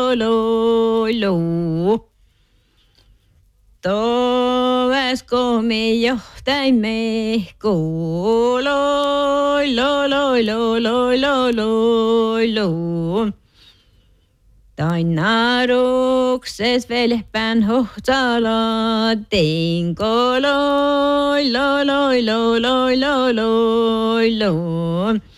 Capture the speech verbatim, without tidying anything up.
lo lo lo. Tovesko me johtaimme ko lo lo lo lo lo lo lo lo. Tain narukses velpään hohtala tinko lo lo lo lo lo lo lo.